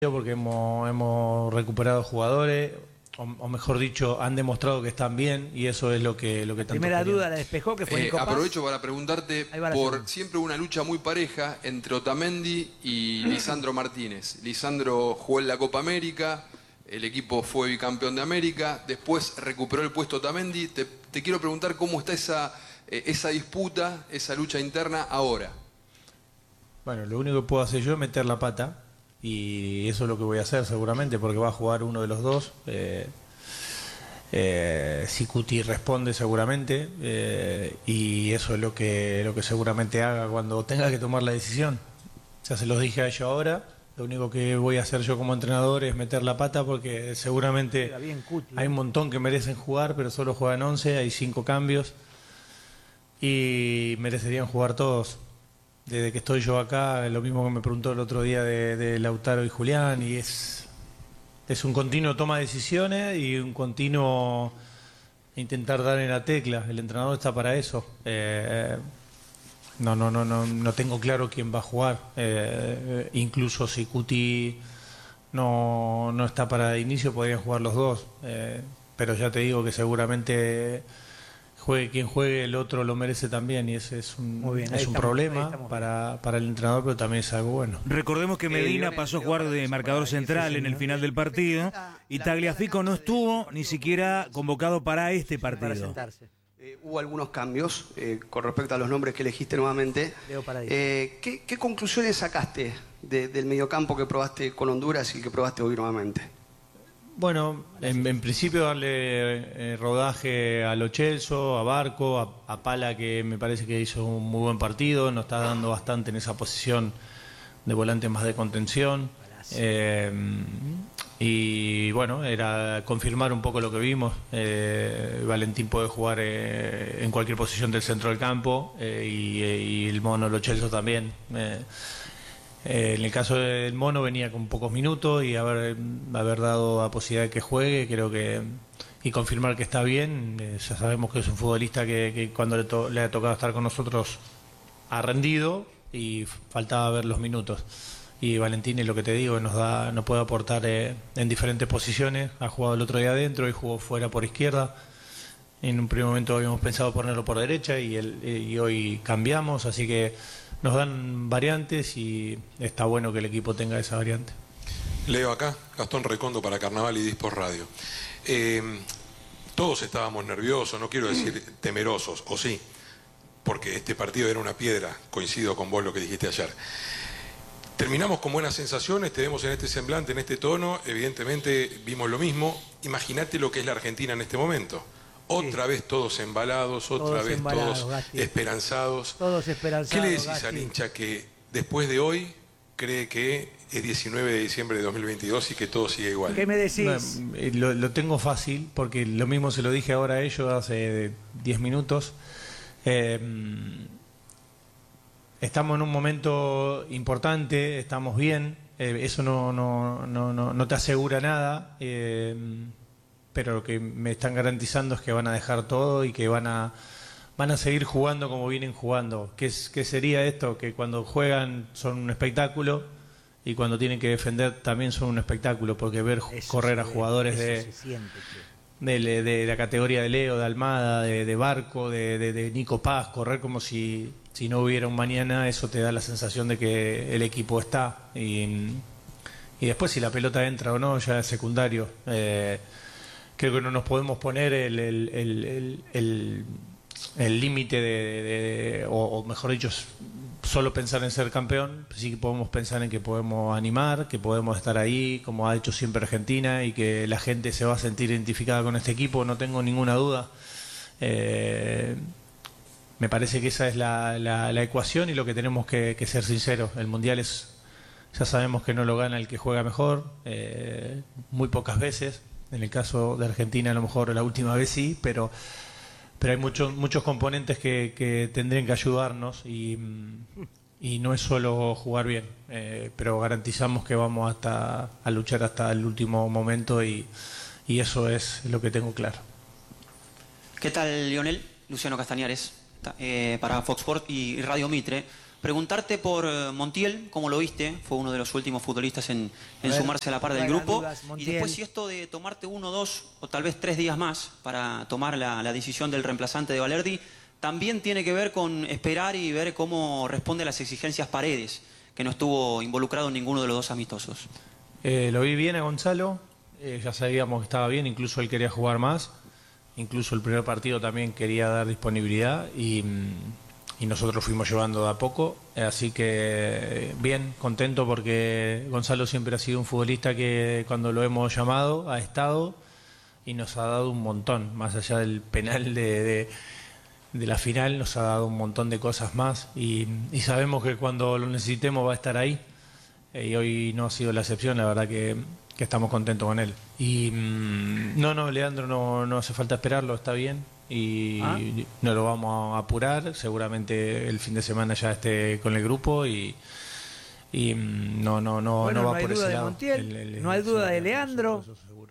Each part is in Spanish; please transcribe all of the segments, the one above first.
porque hemos recuperado jugadores, o mejor dicho, han demostrado que están bien, y eso es lo que tanto Primera querían. duda la despejó, que fue Nico Paz. Aprovecho para preguntarte por siempre una lucha muy pareja entre Otamendi y Lisandro Martínez. Lisandro jugó en la Copa América, el equipo fue bicampeón de América, después recuperó el puesto Otamendi. Te quiero preguntar cómo está esa disputa, esa lucha interna ahora. Bueno, lo único que puedo hacer yo es meter la pata, y eso es lo que voy a hacer seguramente, porque va a jugar uno de los dos. Si Cuti responde seguramente, y eso es lo que seguramente haga cuando tenga que tomar la decisión. Ya se los dije a ellos ahora. Lo único que voy a hacer yo como entrenador es meter la pata, porque seguramente hay un montón que merecen jugar, pero solo juegan 11, hay 5 cambios y merecerían jugar todos. Desde que estoy yo acá, lo mismo que me preguntó el otro día de Lautaro y Julián, y es un continuo toma de decisiones y un continuo intentar dar en la tecla. El entrenador está para eso. No tengo claro quién va a jugar. Incluso si Cuti no está para el inicio, podrían jugar los dos. Pero ya te digo que seguramente juegue quien juegue, el otro lo merece también, y ese es un problema para el entrenador, pero también es algo bueno. Recordemos que Medina pasó a jugar de marcador central en el final del partido, y Tagliafico no estuvo ni siquiera convocado para este partido. Hubo algunos cambios con respecto a los nombres que elegiste nuevamente. ¿Qué conclusiones sacaste del mediocampo que probaste con Honduras y que probaste hoy nuevamente? Bueno, en principio darle rodaje a Lo Celso, a Barco, a Pala, que me parece que hizo un muy buen partido, nos está dando bastante en esa posición de volante más de contención. Y bueno, era confirmar un poco lo que vimos. Valentín puede jugar en cualquier posición del centro del campo, y el mono Lo Celso también. En el caso del mono venía con pocos minutos, y haber dado la posibilidad de que juegue, creo que, y confirmar que está bien. Ya sabemos que es un futbolista que cuando le ha tocado estar con nosotros ha rendido, y faltaba ver los minutos. Y Valentín, es lo que te digo, nos puede aportar en diferentes posiciones. Ha jugado el otro día adentro y jugó fuera por izquierda. En un primer momento habíamos pensado ponerlo por derecha, y hoy cambiamos, así que nos dan variantes, y está bueno que el equipo tenga esa variante. Leo acá, Gastón Recondo para Carnaval y Dispos Radio. Todos estábamos nerviosos, no quiero decir temerosos, o sí, porque este partido era una piedra, coincido con vos lo que dijiste ayer. Terminamos con buenas sensaciones, te vemos en este semblante, en este tono, evidentemente vimos lo mismo. Imagínate lo que es la Argentina en este momento. Otra vez todos embalados, todos esperanzados. Todos esperanzados. ¿Qué le decís al hincha que después de hoy cree que es 19 de diciembre de 2022 y que todo sigue igual? ¿Qué me decís? No, lo tengo fácil, porque lo mismo se lo dije ahora a ellos hace 10 minutos. Estamos en un momento importante, estamos bien. Eso no te asegura nada. Pero lo que me están garantizando es que van a dejar todo y que van a seguir jugando como vienen jugando. ¿Qué sería esto? Que cuando juegan son un espectáculo, y cuando tienen que defender también son un espectáculo, porque ver correr a jugadores de la categoría de Leo, de Almada, de Barco, de Nico Paz, correr como si no hubiera un mañana, eso te da la sensación de que el equipo está. Y después, si la pelota entra o no, ya es secundario. Creo que no nos podemos poner el límite o mejor dicho, solo pensar en ser campeón. Sí que podemos pensar en que podemos animar, que podemos estar ahí, como ha hecho siempre Argentina, y que la gente se va a sentir identificada con este equipo, no tengo ninguna duda. Me parece que esa es la ecuación, y lo que tenemos que ser sinceros. El Mundial ya sabemos que no lo gana el que juega mejor, muy pocas veces. En el caso de Argentina, a lo mejor la última vez sí, pero hay muchos componentes que tendrían que ayudarnos, y no es solo jugar bien, pero garantizamos que vamos a luchar hasta el último momento, y eso es lo que tengo claro. ¿Qué tal, Lionel? Luciano Castañares, para Fox Sports y Radio Mitre. Preguntarte por Montiel, ¿cómo lo viste? Fue uno de los últimos futbolistas en sumarse a la par del grupo. Y después, si esto de tomarte 1, 2 o tal vez 3 días más para tomar la decisión del reemplazante de Valerdi, también tiene que ver con esperar y ver cómo responde a las exigencias Paredes, que no estuvo involucrado en ninguno de los 2 amistosos. Lo vi bien a Gonzalo, ya sabíamos que estaba bien, incluso él quería jugar más, incluso el primer partido también quería dar disponibilidad y nosotros fuimos llevando de a poco, así que bien, contento porque Gonzalo siempre ha sido un futbolista que cuando lo hemos llamado ha estado y nos ha dado un montón, más allá del penal de la final, nos ha dado un montón de cosas más y sabemos que cuando lo necesitemos va a estar ahí y hoy no ha sido la excepción, la verdad que estamos contentos con él. Y no, Leandro no hace falta esperarlo, está bien. Y no lo vamos a apurar, seguramente el fin de semana ya esté con el grupo y no va por ese lado. No hay duda de Leandro.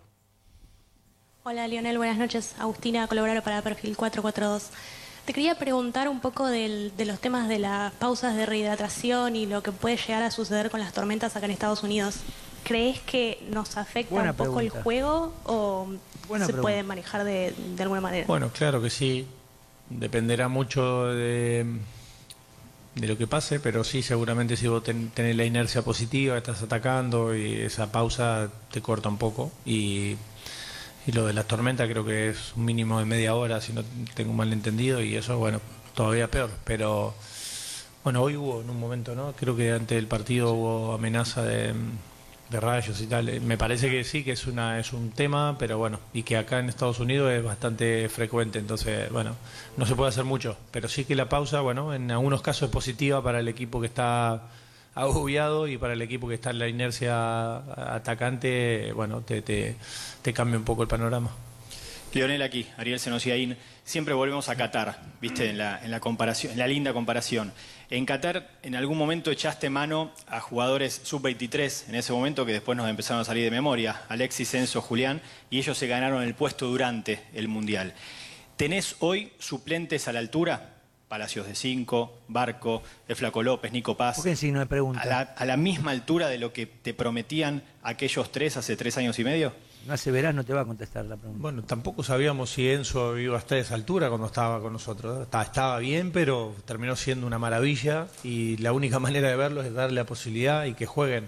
Hola Lionel, buenas noches. Agustina, colaboradora para Perfil 442. Te quería preguntar un poco de los temas de las pausas de rehidratación y lo que puede llegar a suceder con las tormentas acá en Estados Unidos. ¿Crees que nos afecta un poco el juego o se puede manejar de alguna manera? Bueno, claro que sí. Dependerá mucho de lo que pase, pero sí, seguramente si vos tenés la inercia positiva, estás atacando y esa pausa te corta un poco. Y lo de la tormenta creo que es un mínimo de media hora, si no tengo un malentendido, y eso, bueno, todavía peor. Pero, bueno, hoy hubo en un momento, ¿no? Creo que antes del partido hubo amenaza de rayos y tal. Me parece que sí, que es un tema, pero bueno, y que acá en Estados Unidos es bastante frecuente, entonces, bueno, no se puede hacer mucho, pero sí que la pausa, bueno, en algunos casos es positiva para el equipo que está agobiado y para el equipo que está en la inercia atacante, bueno, te cambia un poco el panorama. Lionel aquí, Ariel Senosiaín. Siempre volvemos a Qatar, viste, en la comparación, en la linda comparación. En Qatar, en algún momento echaste mano a jugadores sub-23, en ese momento que después nos empezaron a salir de memoria, Alexis, Enzo, Julián, y ellos se ganaron el puesto durante el Mundial. ¿Tenés hoy suplentes a la altura? Palacios de 5, Barco, el Flaco López, Nico Paz. ¿Por qué si no me pregunta? ¿A la misma altura de lo que te prometían aquellos 3 hace 3 años y medio? No hace verás, no te va a contestar la pregunta. Bueno, tampoco sabíamos si Enzo iba a estar a esa altura cuando estaba con nosotros. Estaba bien, pero terminó siendo una maravilla y la única manera de verlo es darle la posibilidad y que jueguen.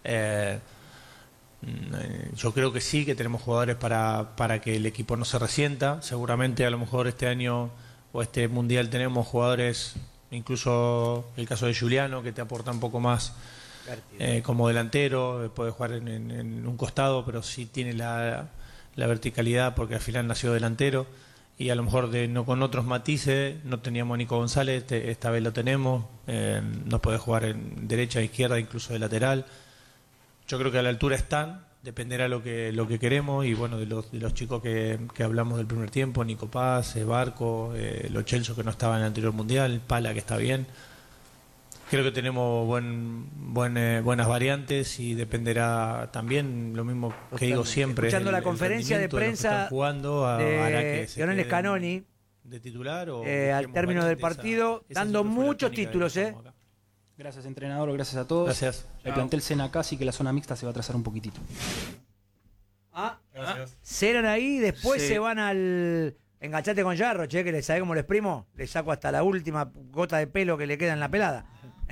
Yo creo que sí, que tenemos jugadores para que el equipo no se resienta. Seguramente a lo mejor este año o este mundial tenemos jugadores, incluso el caso de Juliano, que te aporta un poco más como delantero, puede jugar en un costado, pero sí tiene la verticalidad porque al final nació delantero y a lo mejor no con otros matices. No teníamos a Nico González, esta vez lo tenemos, nos puede jugar en derecha, izquierda, incluso de lateral. Yo creo que a la altura están, dependerá lo que queremos y bueno, de los chicos que hablamos del primer tiempo, Nico Paz, Barco, Lo Celso que no estaba en el anterior mundial, Pala que está bien. Creo que tenemos buenas variantes y dependerá también, lo mismo que digo siempre. Escuchando la conferencia de prensa de Lionel Scanoni de titular al término del partido, dando muchos títulos. Gracias, entrenador, gracias a todos. Gracias. El plantel cena acá, así que la zona mixta se va a trazar un poquitito. Cenan ahí, después se van al... Enganchate con Yarro, que le sabe cómo lo exprimo. Le saco hasta la última gota de pelo que le queda en la pelada.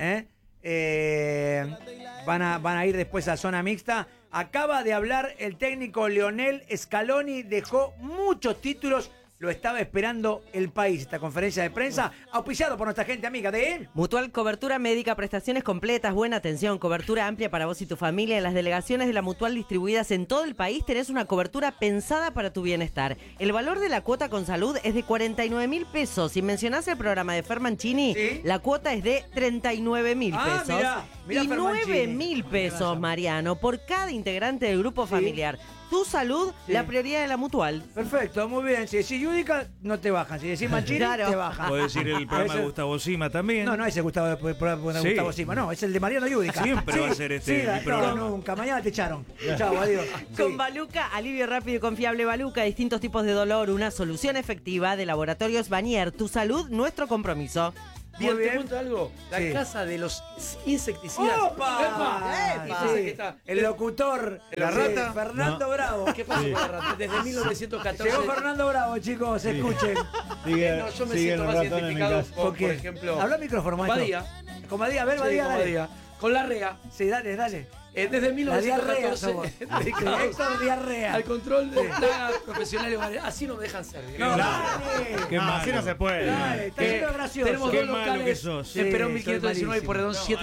Van a ir después a zona mixta. Acaba de hablar el técnico Lionel Scaloni, dejó muchos títulos. Lo estaba esperando el país, esta conferencia de prensa, auspiciado por nuestra gente amiga de... Mutual Cobertura Médica, prestaciones completas, buena atención, cobertura amplia para vos y tu familia. En las delegaciones de la Mutual distribuidas en todo el país tenés una cobertura pensada para tu bienestar. El valor de la cuota con salud es de 49.000 pesos. Si mencionás el programa de Fermancini, ¿sí? La cuota es de 39.000 pesos. Mirá y 9.000 pesos, Mariano, por cada integrante del grupo familiar. Tu salud, la prioridad de la Mutual. Perfecto, muy bien. Si decís Yudica, no te bajan. Si decís Mancini, claro, te bajan. Puedes decir el programa de Gustavo Sima también. No, es el Gustavo Sima. No, es el de Mariano Yudica. Siempre va a ser mi programa. No, nunca. Mañana te echaron. Chao, adiós. Con Baluca, alivio rápido y confiable Baluca. Distintos tipos de dolor, una solución efectiva de Laboratorios Vanier. Tu salud, nuestro compromiso. Bien, te cuento algo. La casa de los insecticidas. ¡Opa! El locutor. ¿La rata? Fernando Bravo. ¿Qué pasó con la rata? Desde 1914. Llegó Fernando Bravo, chicos, escuchen. Yo me siento más identificado por ejemplo. Habla al micrófono, maestro. Badía. Con Badía, a ver, Badía, dale. Con Larrea. Sí, dale. Desde 1914 Héctor Diarrea. al control de plagas profesionales. Así no me dejan ser. Qué malo. Así no se puede. Dale, está siendo gracioso. Tenemos Qué dos malo locales que sos. en Perón Sí, 1519 y soy Porredón malísimo.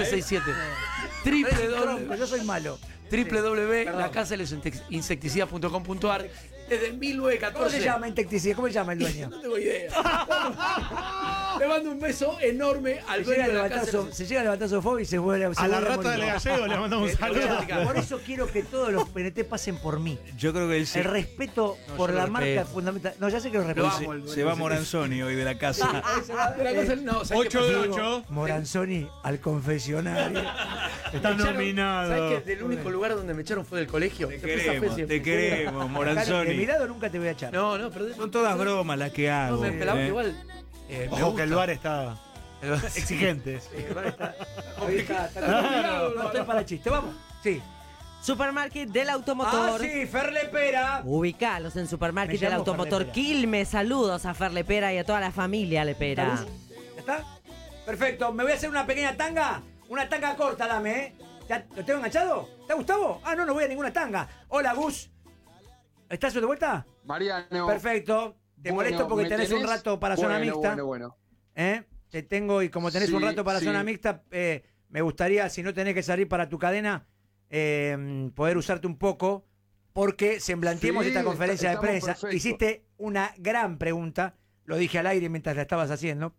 767. Yo soy malo. www.lacasadesinsecticidas.com.ar. Desde 1914. ¿Cómo se llama insecticida? ¿Cómo se llama el dueño? No tengo idea. Le mando un beso enorme al dueño de la casa. Se llega a levantar su fogo y se vuelve A la rata del gallego le mandamos un saludo. Por eso quiero que todos los PNT pasen por mí. Yo creo que él El respeto por la marca fundamental. No, ya sé que lo respeto. se va Moranzoni hoy de la casa. 8 de 8. Moranzoni al confesionario. Está nominado. ¿Sabes que el único lugar donde me echaron fue del colegio? Te queremos, De Moranzoni. mi lado nunca te voy a echar. No, pero Son todas bromas las que hago. no me pelaba igual. Ojo que el bar está exigente. Hoy está complicado. No estoy para el chiste. Vamos. Sí. Supermarket del Automotor. Sí, Fer Lepera. Ubicalos en Supermarket Me del llamo Automotor Fer Lepera. Quilmes. Saludos a Fer Lepera y a toda la familia Lepera. ¿Ya está? Perfecto. Me voy a hacer una pequeña tanga. Una tanga corta, dame, ¿eh? ¿Ya lo tengo enganchado? ¿Está Gustavo? Ah, no voy a ninguna tanga. Hola, Gus. ¿Estás de vuelta? Mariano. Perfecto. Te molesto porque tenés un rato para zona mixta. Bueno. Te tengo, y como tenés un rato para zona mixta, me gustaría, si no tenés que salir para tu cadena, poder usarte un poco, porque semblanteemos esta conferencia de prensa. Perfecto. Hiciste una gran pregunta, lo dije al aire mientras la estabas haciendo.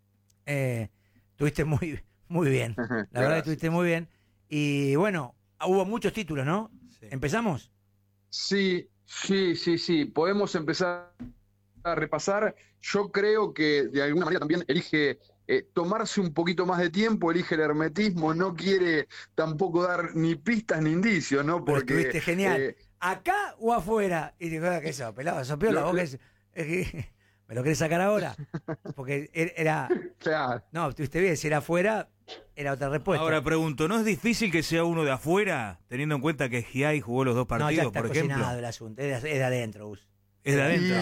Estuviste muy bien. La verdad que estuviste muy bien. Y bueno, hubo muchos títulos, ¿no? Sí. ¿Empezamos? Sí. Podemos empezar a repasar. Yo creo que de alguna manera también elige tomarse un poquito más de tiempo, elige el hermetismo, no quiere tampoco dar ni pistas ni indicios, ¿no? Pero Porque estuviste genial. ¿Acá o afuera? Y digo, ¿qué eso? Pelado, eso piola, vos ¿me lo querés sacar ahora? Porque era... Claro. No, estuviste bien, si era afuera, era otra respuesta. Ahora pregunto, ¿no es difícil que sea uno de afuera, teniendo en cuenta que Giai jugó los dos partidos, no, ya está por ejemplo? cocinado el asunto, es de adentro, Gus. Es de adentro.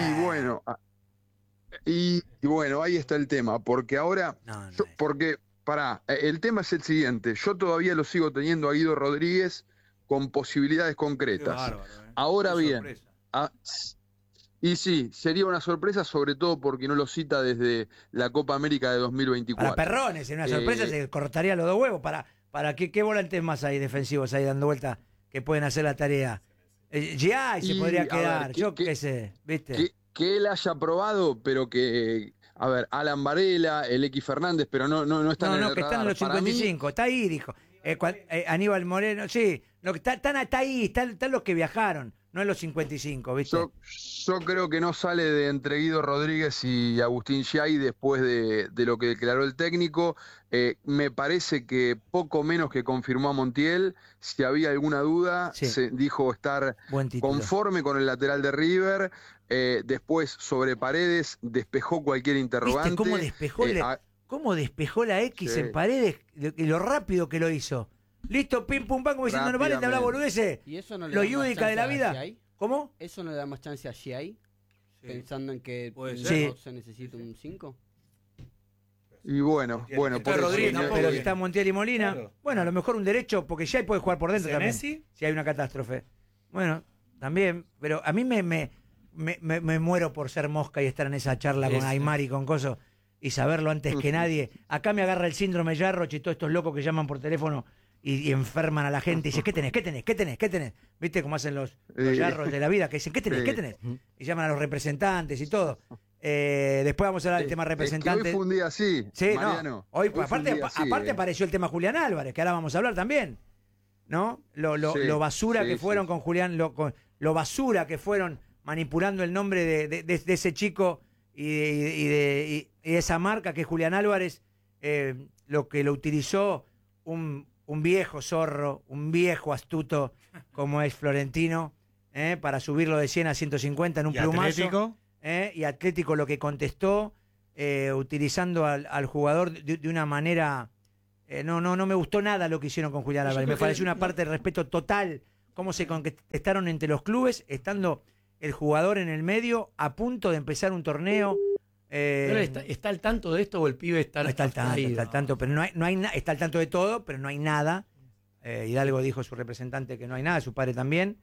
Y bueno, ahí está el tema, porque ahora... el tema es el siguiente, yo todavía lo sigo teniendo a Guido Rodríguez con posibilidades concretas. Bárbaro, Ahora qué bien... sorpresa. Y sí, sería una sorpresa, sobre todo porque no lo cita desde la Copa América de 2024. Para Perrones, en una sorpresa se cortaría los dos huevos. ¿Para qué volantes más hay defensivos ahí dando vuelta que pueden hacer la tarea? Ya se podría quedar, yo qué sé, ¿viste? Que él haya probado, pero que... A ver, Alan Varela, el X Fernández, pero no están en el que radar. están en los 55, está ahí, dijo. Aníbal Moreno, sí, están ahí, están los que viajaron, no en los 55, ¿viste? Yo creo que no sale de entre Guido Rodríguez y Agustín Giai después de lo que declaró el técnico. Me parece que poco menos que confirmó a Montiel. Si había alguna duda, se dijo estar conforme con el lateral de River. Después, sobre Paredes, despejó cualquier interrogante. ¿Viste cómo despejó la X en Paredes y lo rápido que lo hizo? Listo, pim, pum, pam, como diciendo, no vale, te habla boludeces. ¿Y eso no le Lo da más Yudica de la chance a vida. Giai? ¿Cómo? ¿Eso no le da más chance a Giai? Pensando en que ser. se necesita un 5. Y bueno, por Rodríguez, eso, pero está Montiel y Molina. Claro. Bueno, a lo mejor un derecho, porque ya puede jugar por dentro también. ¿Senesi? Si hay una catástrofe. Bueno, también. Pero a mí me muero por ser mosca y estar en esa charla con Aymar y con Coso y saberlo antes que nadie. Acá me agarra el síndrome Yarroch y todos estos locos que llaman por teléfono y enferman a la gente y dicen, ¿qué tenés? ¿Viste cómo hacen los Yarroch de la vida? Que dicen, ¿qué tenés? Y llaman a los representantes y todo. Después vamos a hablar del tema representantes. Hoy fue un día así, Mariano. No, hoy aparte apareció el tema Julián Álvarez, que ahora vamos a hablar también. ¿No? Lo basura que fueron con Julián, lo basura que fueron manipulando el nombre de ese chico y esa marca que es Julián Álvarez, lo que lo utilizó un viejo zorro, un viejo astuto como es Florentino, para subirlo de 100 a 150 en un plumazo. Atlético? Y Atlético lo que contestó, utilizando al jugador de una manera... no me gustó nada lo que hicieron con Julián Álvarez. Me pareció una parte de respeto total. Cómo se contestaron entre los clubes, estando el jugador en el medio, a punto de empezar un torneo. ¿Está al tanto de esto o el pibe está al tanto, pero no hay está al tanto de todo, pero no hay nada. Hidalgo dijo su representante que no hay nada, su padre también.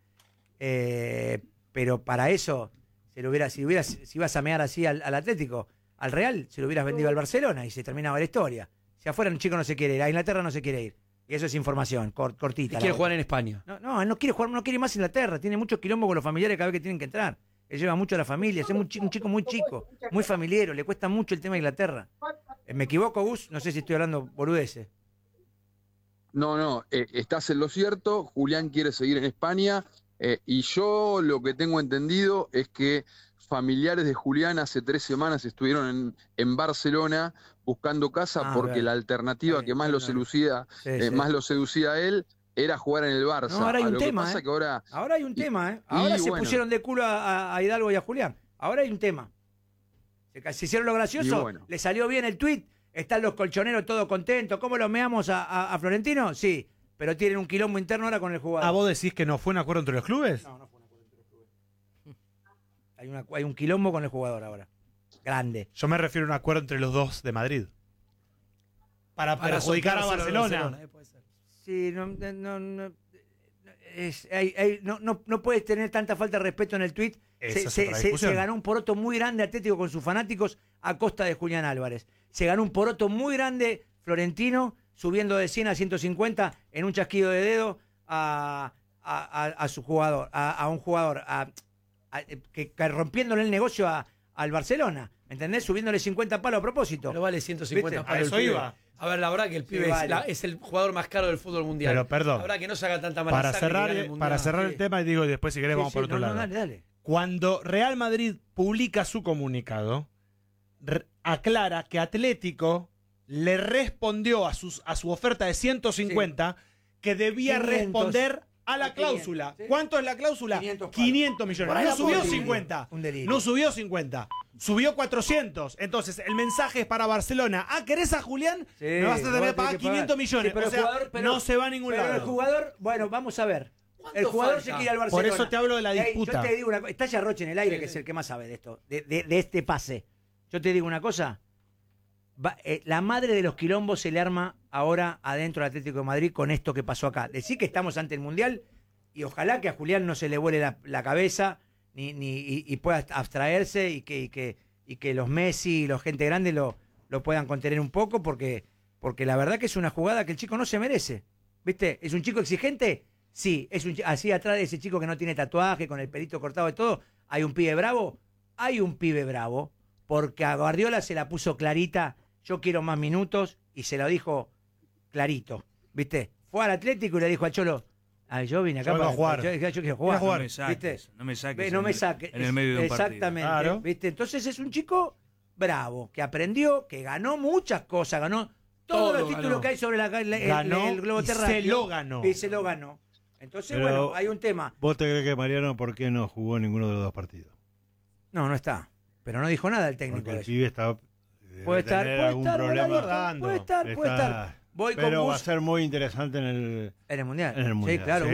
Pero para eso, si ibas a mear así al Atlético, al Real, se lo hubieras vendido al Barcelona y se terminaba la historia. Si afuera un chico no se quiere ir, a Inglaterra no se quiere ir. Y eso es información, cortita. ¿Y quiere jugar en España? No, él no quiere jugar, no quiere más Inglaterra. Tiene mucho quilombo con los familiares cada vez que tienen que entrar. Él lleva mucho a la familia, es un chico muy chico, muy familiero, le cuesta mucho el tema de Inglaterra. ¿Me equivoco, Gus? No sé si estoy hablando boludeces. No, estás en lo cierto. Julián quiere seguir en España y yo lo que tengo entendido es que familiares de Julián hace 3 semanas estuvieron en Barcelona buscando casa porque la alternativa que más lo seducía, más lo seducía a él era jugar en el Barça. No, ahora hay un tema, ahora hay un tema, ¿eh? Ahora se pusieron de culo a Hidalgo y a Julián. Ahora hay un tema. Se hicieron lo gracioso, le salió bien el tuit, están los colchoneros todos contentos. ¿Cómo lo meamos a Florentino? Sí, pero tienen un quilombo interno ahora con el jugador. ¿Ah, vos decís que no fue un acuerdo entre los clubes? No fue un acuerdo entre los clubes. Hay un quilombo con el jugador ahora. Grande. Yo me refiero a un acuerdo entre los dos de Madrid. Para perjudicar a Barcelona. Sí, no puedes tener tanta falta de respeto en el tuit. Se ganó un poroto muy grande Atlético con sus fanáticos a costa de Julián Álvarez. Se ganó un poroto muy grande Florentino subiendo de 100 a 150 en un chasquido de dedo a su jugador, a un jugador que rompiéndole el negocio al Barcelona, ¿entendés? Subiéndole 50 palos a propósito. Pero vale 150 palos. Eso iba. A ver, la verdad que el pibe es el jugador más caro del fútbol mundial. Pero perdón. La verdad que no se haga tanta mala sangre. Para cerrar el tema, y digo, y después si querés vamos por otro lado. Dale. Cuando Real Madrid publica su comunicado, aclara que Atlético le respondió a su oferta de 150 que debía 500. Responder a la cláusula. Sí. ¿Cuánto es la cláusula? 500 millones. No subió 50. No subió 50. Subió 400. Entonces, el mensaje es para Barcelona. ¿Querés a Julián? Sí, me vas a tener que pagar 500 millones. Sí, pero o sea, no se va a ningún lado. Pero el jugador, bueno, vamos a ver. El jugador se quiere ir al Barcelona. Por eso te hablo de la disputa. Yo te digo está ya Roche en el aire, que es el que más sabe de esto, de este pase. Yo te digo una cosa. La madre de los quilombos se le arma ahora adentro del Atlético de Madrid con esto que pasó acá. Decir que estamos ante el Mundial y ojalá que a Julián no se le vuele la cabeza y pueda abstraerse y que los Messi y los gente grande lo puedan contener un poco porque la verdad que es una jugada que el chico no se merece. ¿Viste? ¿Es un chico exigente? Sí. Así atrás de ese chico que no tiene tatuaje, con el pelito cortado y todo, ¿hay un pibe bravo? Hay un pibe bravo porque a Guardiola se la puso clarita. Yo quiero más minutos y se lo dijo clarito, ¿viste? Fue al Atlético y le dijo a Cholo, yo vine acá para jugar. Yo quiero jugar. No me saques. No me saques. En el medio de un partido. Exactamente. Claro. ¿Viste? Entonces es un chico bravo, que aprendió, que ganó muchas cosas, ganó todos los títulos que hay sobre el globo terráqueo. Y se lo ganó. Entonces, bueno, hay un tema. ¿Vos te crees que Mariano por qué no jugó ninguno de los 2 partidos? No está. Pero no dijo nada el técnico. Porque el pibe está... Puede estar, puede estar. Pero va a ser muy interesante en el Mundial. En el Mundial. Sí, claro.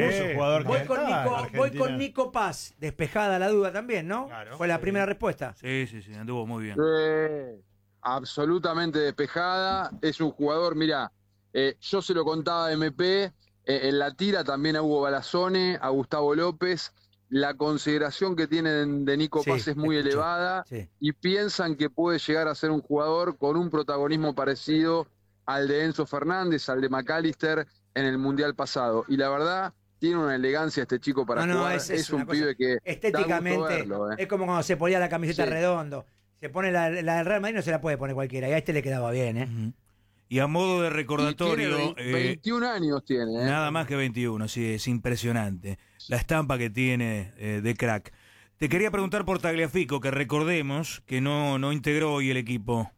Voy con Nico Paz, despejada la duda también, ¿no? Claro, fue la primera respuesta. Sí, anduvo muy bien. Absolutamente despejada. Es un jugador, mira, yo se lo contaba a MP, en la tira también a Hugo Balazone, a Gustavo López. La consideración que tienen de Nico Paz es muy elevada y piensan que puede llegar a ser un jugador con un protagonismo parecido al de Enzo Fernández, al de McAllister en el Mundial pasado. Y la verdad, tiene una elegancia este chico para jugar. Es un pibe que estéticamente da gusto verlo, es como cuando se ponía la camiseta Redondo. Se pone la del Real Madrid, no se la puede poner cualquiera. Y a este le quedaba bien, ¿eh? Uh-huh. Y a modo de recordatorio... Tiene 21 años tiene. Nada más que 21, sí, es impresionante. La estampa que tiene de crack. Te quería preguntar por Tagliafico, que recordemos que no integró hoy el equipo.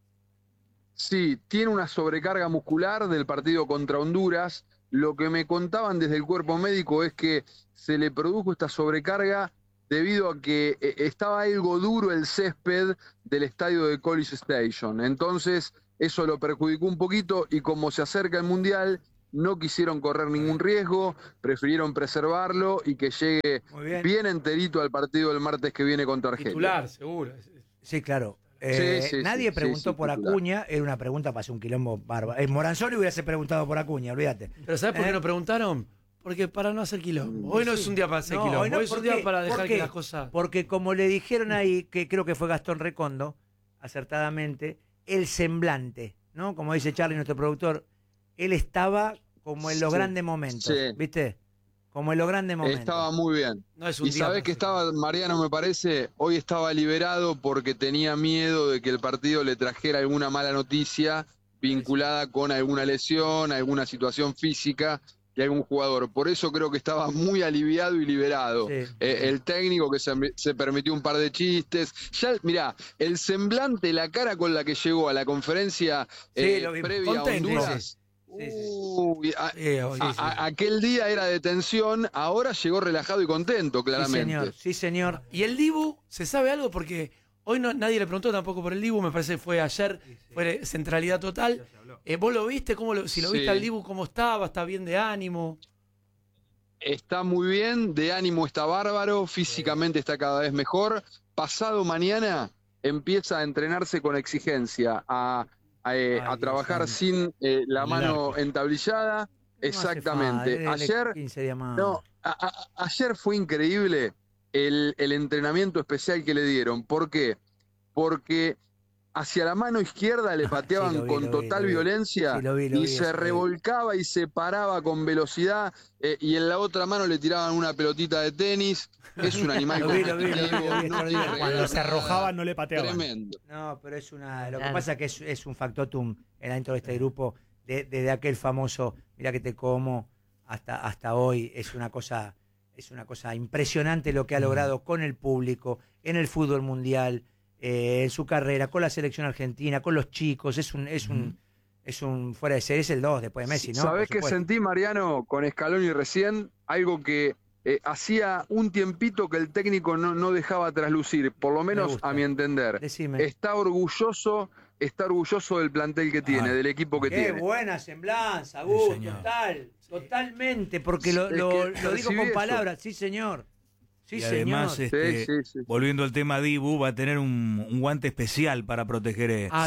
Sí, tiene una sobrecarga muscular del partido contra Honduras. Lo que me contaban desde el cuerpo médico es que se le produjo esta sobrecarga debido a que estaba algo duro el césped del estadio de College Station. Entonces, eso lo perjudicó un poquito y como se acerca el Mundial, no quisieron correr ningún riesgo, prefirieron preservarlo y que llegue bien enterito al partido del martes que viene contra Argelia. Titular, seguro. Sí, claro. Sí, nadie sí, preguntó sí, por titular. Acuña, era una pregunta para hacer un quilombo bárbaro. Moranzoni hubiese preguntado por Acuña, olvídate. Pero ¿sabes por qué no preguntaron? Porque para no hacer quilombo. Hoy no es un día para hacer quilombo. Hoy es un día para dejar que las cosas... Porque como le dijeron ahí, que creo que fue Gastón Recondo, acertadamente, el semblante, ¿no? Como dice Charlie, nuestro productor, él estaba como en los grandes momentos, ¿viste? Como en los grandes momentos. Estaba muy bien. No es un Y día sabés para que hacer estaba, Mariano me parece, hoy estaba liberado porque tenía miedo de que el partido le trajera alguna mala noticia vinculada con alguna lesión, alguna situación física de algún jugador. Por eso creo que estaba muy aliviado y liberado. El técnico que se permitió un par de chistes. Ya, mirá, el semblante, la cara con la que llegó a la conferencia previa a Honduras... aquel día era de tensión, ahora llegó relajado y contento, claramente. Sí, señor. ¿Y el Dibu? ¿Se sabe algo? Porque hoy nadie le preguntó tampoco por el Dibu, me parece que fue ayer, fue centralidad total. ¿Vos lo viste? Si lo viste al Dibu, ¿cómo estaba? ¿Está bien de ánimo? Está muy bien, de ánimo está bárbaro, físicamente está cada vez mejor. Pasado mañana empieza a entrenarse con exigencia, a trabajar sin la mano entablillada. Exactamente. Ayer fue increíble el entrenamiento especial que le dieron. ¿Por qué? Porque hacia la mano izquierda le pateaban con total violencia y se revolcaba y se paraba con velocidad y en la otra mano le tiraban una pelotita de tenis. Es un animal competitivo. Cuando se arrojaban no le pateaban. Tremendo. No, pero lo que pasa es que es un factotum dentro de este grupo, desde aquel famoso "mirá que te como" hasta hoy. Es una cosa impresionante lo que ha logrado con el público, en el fútbol mundial, en su carrera, con la selección argentina, con los chicos. Es un fuera de serie, es el 2 después de Messi, ¿no? ¿Sabés qué sentí, Mariano, con Scaloni recién? Algo que hacía un tiempito que el técnico no dejaba traslucir, por lo menos a mi entender. Decime. Está orgulloso del plantel que tiene, del equipo que tiene. Qué buena semblanza, Gus, totalmente, porque lo digo con palabras, sí señor. Sí, y además, señor. Volviendo al tema Dibu, va a tener un guante especial para proteger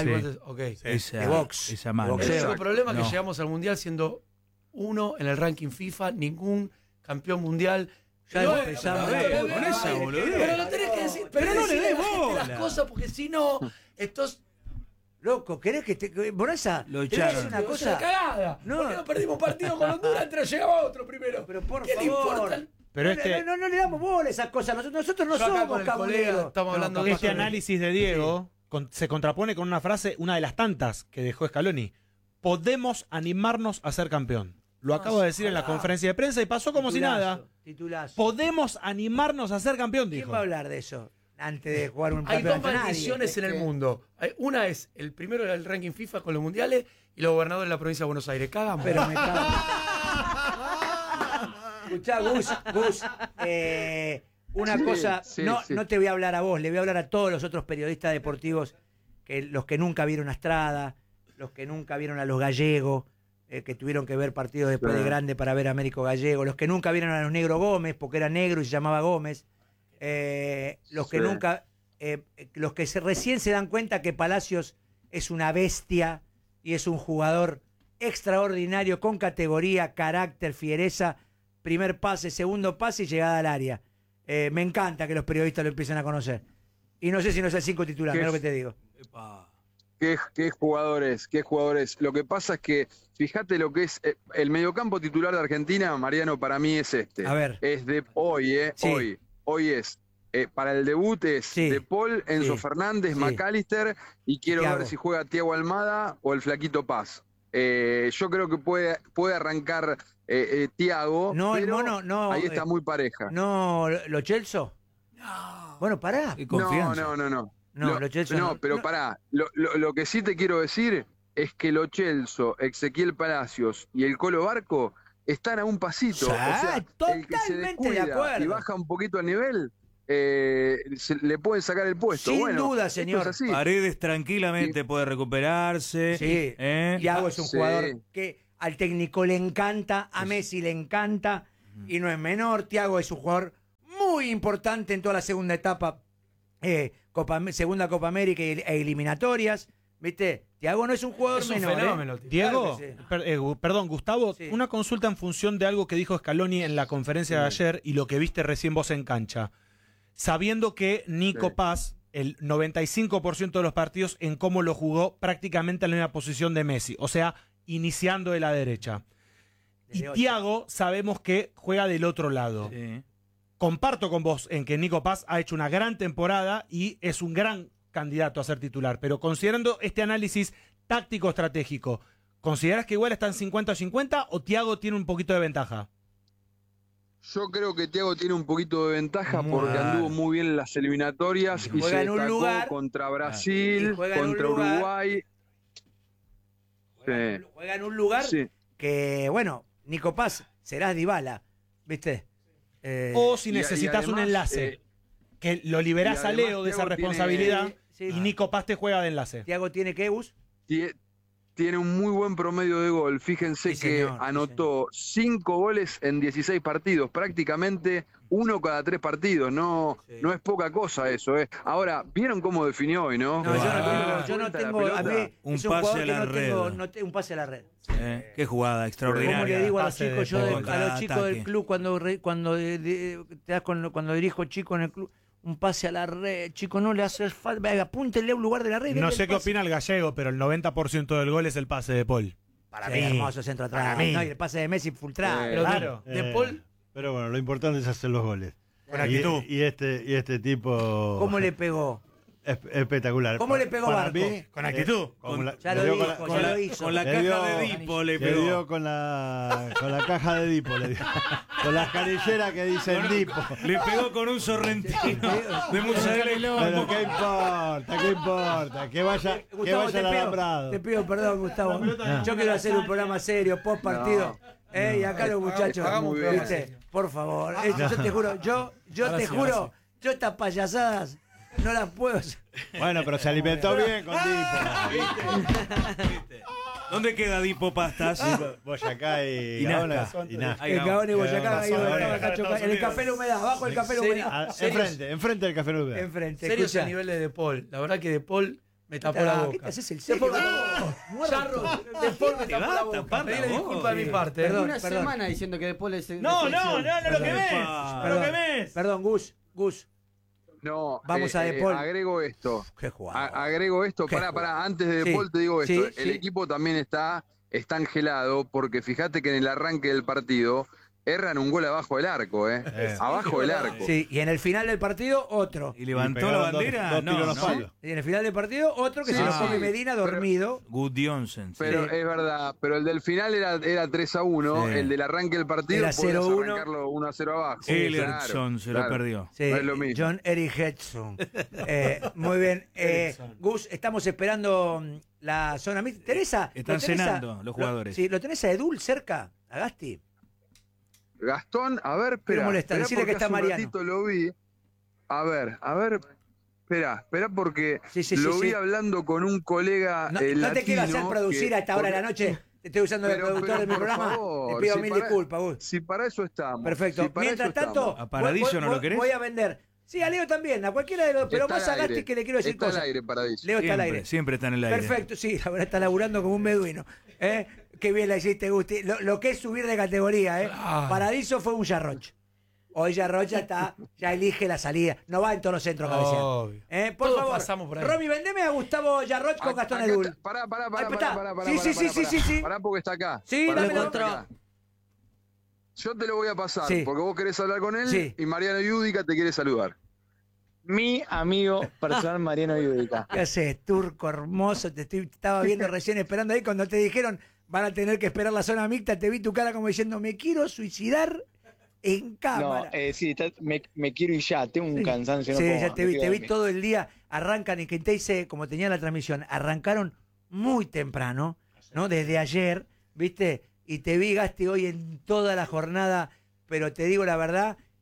esa mano. El único problema es que llegamos al Mundial siendo uno en el ranking FIFA, ningún campeón mundial. Ya empezamos con esa boludez. Pero lo tenés que decir. Pero no le des bola las cosas, porque si no, estos... Loco, ¿querés que te... Bonesa, lo echaron. Una cosa cagada. No. ¿Por qué no perdimos partido con Honduras mientras llegaba otro primero? Pero por ¿Qué favor. le importa? Pero no le damos bola a esas cosas. Nosotros no somos cabuleros. Estamos hablando de este análisis de Diego se contrapone con una frase, una de las tantas que dejó Scaloni. Podemos animarnos a ser campeón. Lo acabo de decir en la conferencia de prensa y pasó como si nada. Titulazo. Podemos animarnos a ser campeón, dijo. ¿Quién va a hablar de eso antes de jugar un Hay campeonato? dos maldiciones en el mundo. Una es el primero del ranking FIFA con los mundiales y los gobernadores de la provincia de Buenos Aires. Cagamos. Pero me cago. Escuchá, Gus, una cosa, no te voy a hablar a vos, le voy a hablar a todos los otros periodistas deportivos, los que nunca vieron a Estrada, los que nunca vieron a los gallegos, que tuvieron que ver partidos después de grande para ver a Américo Gallego, los que nunca vieron a los Negro Gómez, porque era negro y se llamaba Gómez, los que nunca, los que recién se dan cuenta que Palacios es una bestia y es un jugador extraordinario, con categoría, carácter, fiereza. Primer pase, segundo pase y llegada al área. Me encanta que los periodistas lo empiecen a conocer. Y no sé si no es el 5 titular, mira lo que te digo. ¿Qué jugadores? Lo que pasa es que, fíjate lo que es el mediocampo titular de Argentina, Mariano, para mí es este. A ver. Es de hoy, Hoy es. Para el debut es De Paul, Enzo Fernández, McAllister, y quiero ver si juega Thiago Almada o el Flaquito Paz. Yo creo que puede arrancar Thiago, pero el mono, no, ahí está muy pareja. ¿No Lo Celso? No. Bueno, pará. No, Lo Celso no, pero pará. Lo que sí te quiero decir es que Lo Celso, Ezequiel Palacios y el Colo Barco están a un pasito. O sea, totalmente el que se descuida de acuerdo. y baja un poquito el nivel, le pueden sacar el puesto. Sin bueno, duda, señor. Paredes tranquilamente puede recuperarse. Sí. Thiago es un jugador que al técnico le encanta, a Messi le encanta, y no es menor. Thiago es un jugador muy importante en toda la segunda etapa, segunda Copa América e eliminatorias. ¿Viste? Thiago no es un jugador menor. Fenómeno, Diego, claro que perdón, Gustavo, Sí. una consulta en función de algo que dijo Scaloni en la conferencia de ayer y lo que viste recién vos en cancha. Sabiendo que Nico Paz, el 95% de los partidos en cómo lo jugó prácticamente en la misma posición de Messi, o sea, iniciando de la derecha. Y Thiago sabemos que juega del otro lado. Sí. Comparto con vos en que Nico Paz ha hecho una gran temporada y es un gran candidato a ser titular, pero considerando este análisis táctico-estratégico, ¿considerás que igual están 50-50 o Thiago tiene un poquito de ventaja? Yo creo que Thiago tiene un poquito de ventaja porque anduvo muy bien en las eliminatorias y se destacó contra Brasil, contra Uruguay. Juega en un lugar que, bueno, Nico Paz, serás Dybala, ¿viste? O si necesitas un enlace, que lo liberás a Leo de esa responsabilidad y Nico Paz te juega de enlace. ¿Thiago tiene qué, Gus? Tiene un muy buen promedio de gol. Fíjense que anotó 5 goles en 16 partidos, prácticamente 1 cada 3 partidos. No es poca cosa eso. Ahora, ¿vieron cómo definió hoy, no? Yo no tengo. A mí un pase a la red. Un pase a la red. Qué jugada extraordinaria. Como le digo a los chicos, a los chicos del club cuando dirijo chicos en el club, un pase a la red, chico, no le hace falta, apúntele a un lugar de la red. No sé qué opina el gallego, pero el 90% del gol es el pase de Paul. Para mí, hermoso centro atrás. No, y el pase de Messi fultrado. Claro. De Paul. Pero bueno, lo importante es hacer los goles. Con actitud. Y este tipo... ¿Cómo le pegó? Espectacular. ¿Cómo le pegó Barco? Con actitud. Ya lo hizo. Con la caja de Edipo le pegó. Le dio con la caja de Edipo. Le dio. Con las canilleras que dicen Edipo. Le pegó con un sorrentino de mozzarella y lomo. Pero ¿qué importa? Que vaya al alambrado. Te pido perdón, Gustavo. Yo quiero hacer un programa serio, post partido. Y acá los muchachos, ¿viste? Por favor. Yo te juro, yo te juro, yo estas payasadas no las puedo hacer. Bueno, pero se alimentó bien con Dipo. ¿Viste? ¿Dónde queda Dipo Pastas? Boyacá y Nazca. El Gabón y Boyacá. En el Café La Humedad, abajo del Café La Humedad. Enfrente del Café La Humedad. Enfrente. Serio ese nivel de Paul. La verdad que De Paul me tapó la boca. ¿Qué te haces el serio? Charro, De Paul me tapó la boca. Pedile disculpa de mi parte. Perdón, una semana diciendo que De Paul es... No, lo que ves. Perdón, Gus. No, vamos a De Paul. Agrego esto. Qué jugada. Agrego esto. Pará, antes de De Paul te digo esto. El equipo también está angelado porque fíjate que en el arranque del partido erran un gol abajo del arco, abajo del arco. Sí, y en el final del partido, otro. ¿Y levantó la bandera? No. Y en el final del partido, otro que se lo come Medina dormido. Gudjonsen. Pero es verdad, pero el del final era 3-1, el del arranque del partido era 0-1. Arrancarlo 1-0 abajo. Ederson se lo perdió. Sí, no es lo mismo. John Eric Hedson. Muy bien. Gus, estamos esperando la zona mixta. Teresa. Están cenando los jugadores. Sí, ¿lo tenés a Edul cerca? ¿A Gasti? Gastón, a ver, espera. Decirle que está Mariano. Un ratito lo vi. A ver. Espera porque lo vi hablando con un colega no te quiero hacer producir a esta hora de la noche. Te estoy usando de productor de mi programa. Te pido mil disculpas, Gus. Si para eso estamos. Perfecto. Mientras tanto, ¿a Paradiso no lo querés? Voy a vender. Sí, a Leo también, a cualquiera de los. Pero más a Gasti que le quiero decir está cosas. Al aire, Paradiso. Leo está al aire. Siempre está en el aire. Perfecto, sí, la verdad está laburando como un beduino. Qué bien la hiciste, Gusti. Lo que es subir de categoría, Paradiso fue un Yarroch. Hoy Yarroch ya elige la salida. No va en todos los centros cabecear. Por favor, pasamos por ahí. Romy, vendeme a Gustavo Yarroch con Gastón Edul. Pará. Sí. Pará porque está acá. Sí, dame otro. Yo te lo voy a pasar, porque vos querés hablar con él y Mariano Yudica te quiere saludar. Mi amigo personal Mariano Yudica. ¿Qué haces, turco hermoso? Estaba viendo recién esperando ahí cuando te dijeron van a tener que esperar la zona mixta, te vi tu cara como diciendo me quiero suicidar en cámara. No, sí, me quiero ir ya, tengo un cansancio. Sí, ya te vi todo el día, arrancan y que te hice, como tenía la transmisión, arrancaron muy temprano, ¿no? Desde ayer, ¿viste? Y te vi, Gasti, hoy en toda la jornada, pero te digo la verdad,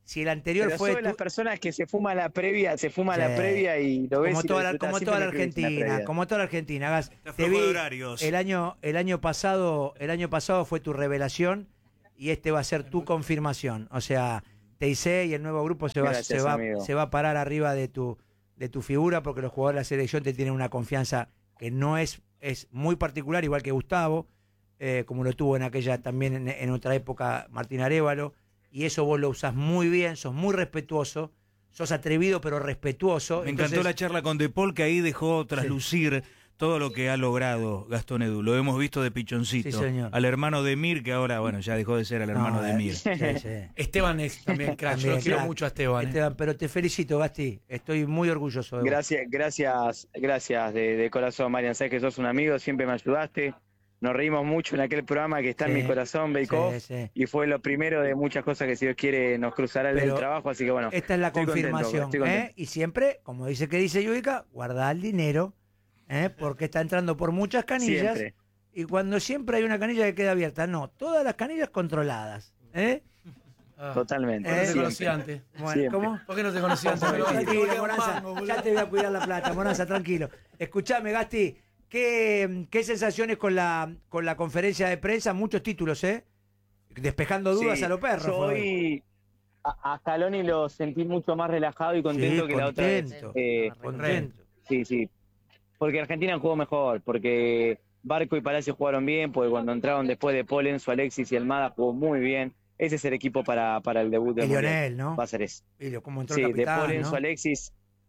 si el anterior Pero fue... soy las personas que se fuma la previa y lo ves como y toda lo como toda la Argentina, como toda la Argentina. Gas, te vi el año pasado fue tu revelación y este va a ser tu confirmación. O sea, TIC y el nuevo grupo se va a parar arriba de tu figura, porque los jugadores de la selección te tienen una confianza que no es muy particular, igual que Gustavo, como lo tuvo en aquella también en otra época Martín Arévalo. Y eso vos lo usás muy bien, sos muy respetuoso, sos atrevido pero respetuoso. Me encantó la charla con De Paul, que ahí dejó traslucir todo lo que ha logrado Gastón Edu. Lo hemos visto de pichoncito. Sí, señor. Al hermano de Emir, que ahora, bueno, ya dejó de ser el hermano de Emir. Sí. Esteban es también crack. Yo quiero mucho a Esteban. Pero te felicito, Gasti. Estoy muy orgulloso de vos. Gracias de corazón, Marian. Sabes que sos un amigo, siempre me ayudaste. Nos reímos mucho en aquel programa que está en mi corazón, Bake Off, y fue lo primero de muchas cosas que, si Dios quiere, nos cruzará el trabajo, así que bueno. Esta es la confirmación, contento. Y siempre, como dice Yudica, guardá el dinero, porque está entrando por muchas canillas, siempre. Y cuando siempre hay una canilla que queda abierta, no, todas las canillas controladas, Totalmente. ¿Por qué no te conocí antes? Bueno, ¿cómo? ¿Por qué no te conocí antes? Tranquilo, Moranza, ya te voy a cuidar la plata, Moranza, tranquilo. Escuchame, Gasti. ¿Qué sensaciones con la conferencia de prensa? Muchos títulos, despejando dudas a los perros. Yo hoy a Scaloni lo sentí mucho más relajado y contento que la otra vez. Contento. Sí. Porque Argentina jugó mejor, porque Barco y Palacio jugaron bien, porque cuando entraron después de Paul, Enzo, Alexis y Almada jugó muy bien. Ese es el equipo para el debut de Lionel, ¿no? Va a ser eso. Como entró el capitán, de Paul, Enzo, ¿no? Alexis,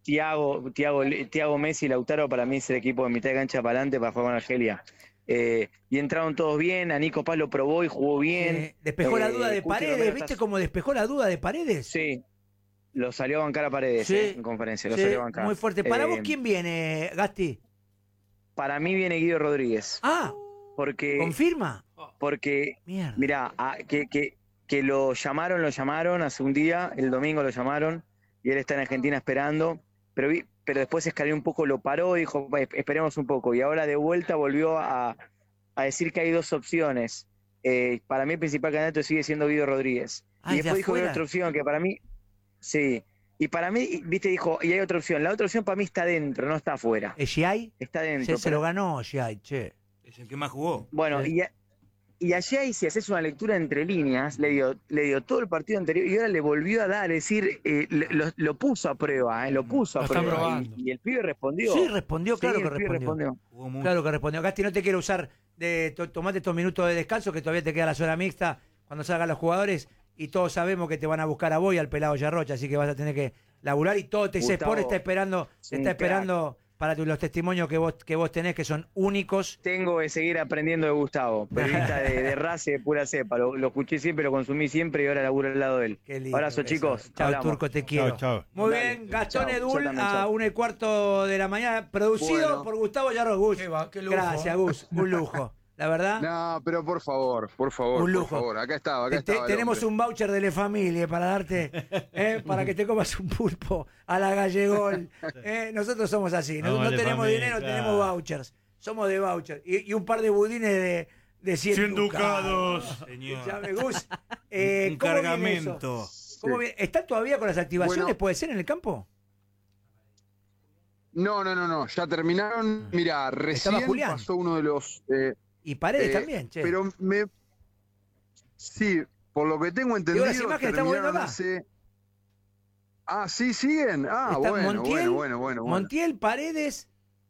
Thiago Messi y Lautaro, para mí es el equipo de mitad de cancha para adelante para jugar con Argelia. Y entraron todos bien, a Nico Paz lo probó y jugó bien. Despejó la duda de Paredes, ¿viste cómo despejó la duda de Paredes? Sí, lo salió a bancar a Paredes en conferencia, lo salió a bancar. Muy fuerte. ¿Para vos quién viene, Gasti? Para mí viene Guido Rodríguez. Porque ¿confirma? Porque, mirá, que lo llamaron hace un día, el domingo lo llamaron, y él está en Argentina esperando. Pero después Scaloni un poco lo paró y dijo, esperemos un poco. Y ahora de vuelta volvió a decir que hay dos opciones. Para mí el principal candidato sigue siendo Guido Rodríguez. Y después dijo que hay otra opción que para mí... Sí. Y para mí, viste, dijo, y hay otra opción. La otra opción para mí está dentro, no está afuera. ¿Es Giai? Está dentro. Se lo ganó Giai, che. Es el que más jugó. Bueno, y a Giai, si haces una lectura entre líneas, le dio todo el partido anterior y ahora le volvió a dar, es decir, lo puso a prueba, lo puso a prueba. Y el pibe respondió. Sí, respondió, claro que respondió. Claro que respondió. Gasti, no te quiero usar, tomate estos minutos de descanso, que todavía te queda la zona mixta cuando salgan los jugadores, y todos sabemos que te van a buscar a vos y al pelado Yarrocha, así que vas a tener que laburar, y todo TC Sport está esperando para los testimonios que vos tenés, que son únicos. Tengo que seguir aprendiendo de Gustavo, periodista de raza y de pura cepa. Lo escuché siempre, lo consumí siempre y ahora laburo al lado de él. Qué lindo. Abrazo, chicos. Chao, Turco, te quiero. Chao. Muy bien, Gastón Edul a 1:15 de la mañana, producido por Gustavo Yarro. Gus. Qué lujo. Gracias, Gus. Un lujo. La verdad. No, pero por favor. Un lujo. Por favor. Acá estaba. Tenemos un voucher de La Familia para darte, para que te comas un pulpo a la Gallegol. Nosotros somos así. No tenemos dinero, tenemos vouchers. Somos de voucher. Y un par de budines de 100 ducados. Señor. Llame, Gus. Un cargamento. ¿Cómo viene? ¿Están todavía con las activaciones? ¿Puede ser en el campo? No. Ya terminaron. Mira, recién pasó uno de los... y Paredes también, che. Pero sí, por lo que tengo entendido, las imágenes estamos viendo acá. ¿sí siguen? Bueno. Montiel, Paredes,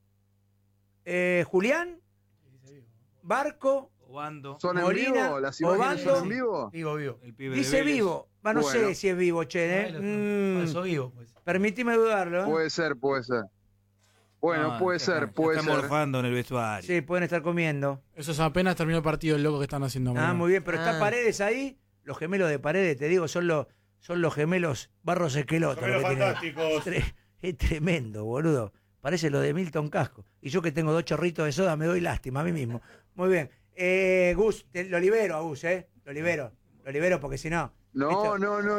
Julián, Barco, Obando. ¿Son Molina, en vivo? ¿Las imágenes son en vivo? Vivo. El pibe dice vivo. No sé si es vivo, che. Eso vivo, pues. Permitime dudarlo. Puede ser. Bueno, puede ser. Están morfando en el vestuario. Sí, pueden estar comiendo. Eso es apenas terminó el partido, el loco que están haciendo. Muy bien, pero está Paredes ahí. Los gemelos de Paredes, te digo, son los gemelos Barros Esqueloto. Gemelos fantásticos. Es tremendo, boludo. Parece lo de Milton Casco. Y yo que tengo 2 chorritos de soda me doy lástima a mí mismo. Muy bien. Gus, lo libero a Gus, Lo libero porque si no... No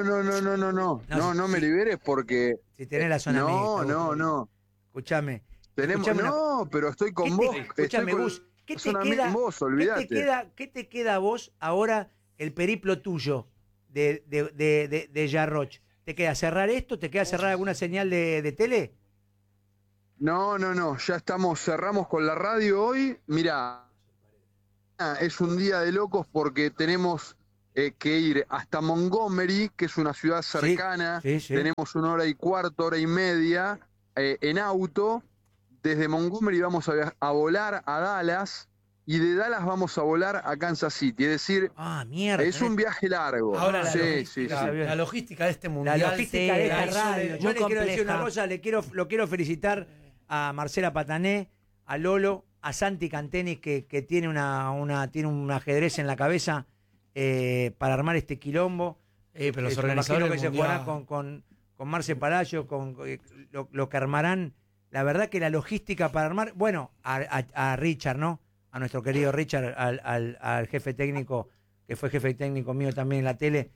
me liberes porque... Si tenés la zona mixta. No. Escuchame. Pero estoy con vos. Escuchame, Gus. ¿Qué te queda a vos ahora el periplo tuyo? de Yarroch. ¿Te queda cerrar esto? ¿Te queda cerrar alguna señal de tele? No, ya cerramos con la radio hoy. Mirá, es un día de locos porque tenemos que ir hasta Montgomery, que es una ciudad cercana. Sí. Tenemos 1 hora y cuarto, 1 hora y media en auto. Desde Montgomery vamos a volar a Dallas y de Dallas vamos a volar a Kansas City. Es decir, es un viaje largo. Ahora la logística de este mundial. La logística de esta radio. Yo le quiero decir una cosa, lo quiero felicitar a Marcela Patané, a Lolo, a Santi Cantenis, que tiene tiene un ajedrez en la cabeza para armar este quilombo. Pero los organizadores que se jugará con Marce Palacio, con lo que armarán. La verdad que la logística para armar, bueno, a Richard, ¿no? A nuestro querido Richard, al jefe técnico, que fue jefe técnico mío también en la tele,